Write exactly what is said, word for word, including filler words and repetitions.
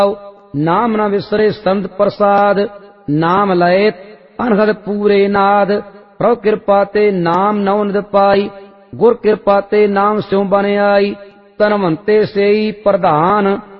नाम न विसरे संत प्रसाद, नाम लए अनहद पूरे नाद। प्रभु कृपा ते नाम नौ निध पाई, गुर कृपा ते नाम स्यों बन आई। तनवंते सेई प्रधान